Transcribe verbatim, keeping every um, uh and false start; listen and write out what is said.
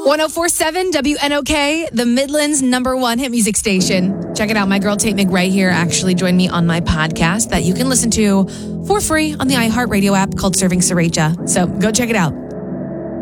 ten forty-seven W N O K, the Midland's number one hit music station. Check it out. My girl Tate McRae here actually joined me on my podcast that you can listen to for free on the iHeartRadio app called Serving Sriracha. So go check it out.